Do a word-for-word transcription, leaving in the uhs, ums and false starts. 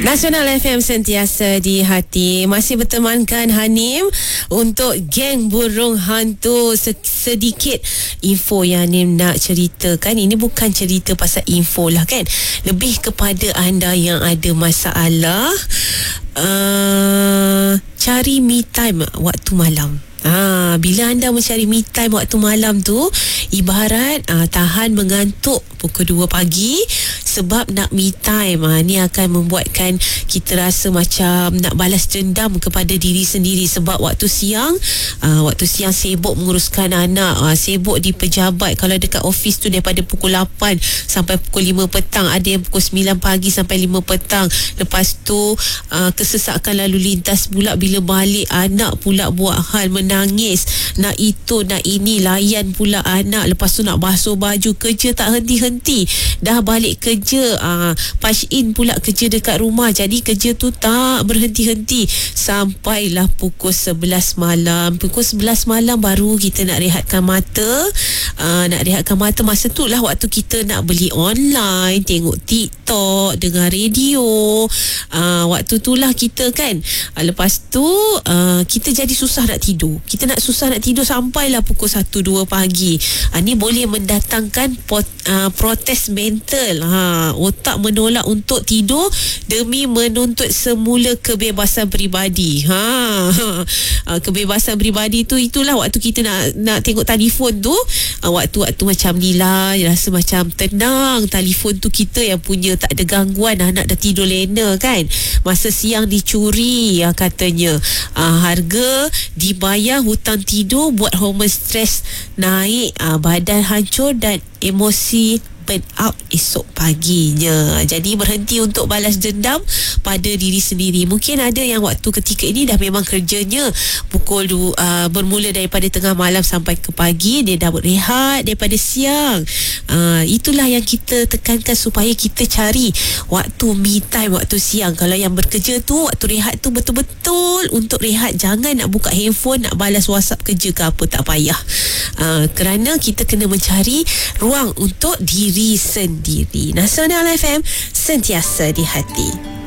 Nasional F M sentiasa di hati. Masih bertemankan Hanim untuk geng burung hantu. Sedikit info yang Hanim nak ceritakan. Ini bukan cerita pasal info lah kan, lebih kepada anda yang ada masalah uh, cari me time waktu malam. Ha, bila anda mencari me time waktu malam tu, ibarat uh, tahan mengantuk pukul dua pagi sebab nak me time. Ha, ni akan membuatkan kita rasa macam nak balas dendam kepada diri sendiri. Sebab waktu siang uh, waktu siang sibuk menguruskan anak, uh, sibuk di pejabat. Kalau dekat office tu daripada pukul lapan sampai pukul lima petang, ada yang pukul sembilan pagi sampai lima petang. Lepas tu uh, kesesakan lalu lintas pula bila balik, anak pula buat hal menangis, nak itu nak ini, layan pula anak. Lepas tu nak basuh baju, kerja tak henti-henti. Dah balik kerja, uh, punch in pula kerja dekat rumah. Jadi kerja tu tak berhenti-henti sampailah pukul sebelas malam. Pukul sebelas malam baru kita nak rehatkan mata. uh, Nak rehatkan mata. Masa tu lah waktu kita nak beli online, tengok TikTok, dengar radio. uh, Waktu tu lah kita kan, uh, lepas tu uh, kita jadi susah nak tidur. Kita nak susah nak tidur sampailah pukul satu dua pagi. uh, Ni boleh mendatangkan pot, uh, protes mental. ha, Otak menolak untuk tidur demi menuntut semula kebebasan peribadi. ha, ha Kebebasan peribadi tu, itulah waktu kita nak nak tengok telefon tu. uh, Waktu-waktu macam ni lah, rasa macam tenang. Telefon tu kita yang punya, tak ada gangguan. Anak dah tidur lena kan. Masa siang dicuri, uh, katanya. uh, Harga dibayar, hutang tidur buat hormon stres naik, uh, badan hancur dan emosi burn out esok paginya. Jadi berhenti untuk balas dendam pada diri sendiri. Mungkin ada yang waktu ketika ini dah memang kerjanya pukul uh, bermula daripada tengah malam sampai ke pagi. Dia dah berehat daripada siang. uh, Itulah yang kita tekankan, supaya kita cari waktu me time waktu siang. Kalau yang bekerja tu, waktu rehat tu betul-betul untuk rehat. Jangan nak buka handphone, nak balas WhatsApp kerja ke apa, tak payah. uh, Kerana kita kena mencari ruang untuk diri sendiri. Nasional F M sentiasa di hati.